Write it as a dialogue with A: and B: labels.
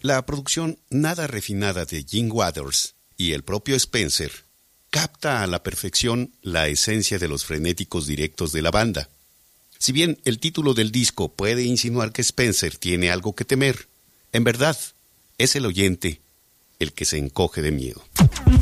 A: La producción nada refinada de Gene Waters y el propio Spencer capta a la perfección la esencia de los frenéticos directos de la banda. Si bien el título del disco puede insinuar que Spencer tiene algo que temer, en verdad es el oyente el que se encoge de miedo.